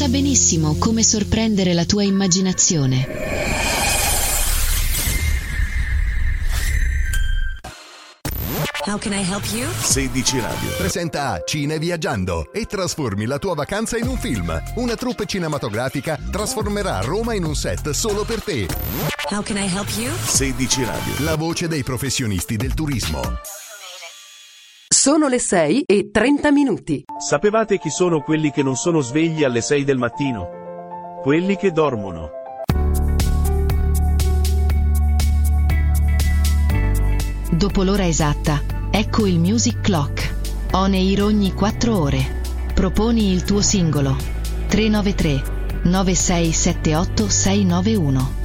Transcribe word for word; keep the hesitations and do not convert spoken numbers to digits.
sa benissimo come sorprendere la tua immaginazione. How can I help you? sedici Radio presenta Cine Viaggiando e trasformi la tua vacanza in un film. Una troupe cinematografica trasformerà Roma in un set solo per te. How can I help you? sedici Radio, la voce dei professionisti del turismo. Sono le sei e trenta minuti. Sapevate chi sono quelli che non sono svegli alle sei del mattino? Quelli che dormono. Dopo l'ora esatta, ecco il Music Clock. On air ogni quattro ore. Proponi il tuo singolo. tre nove tre nove sei sette otto sei nove uno.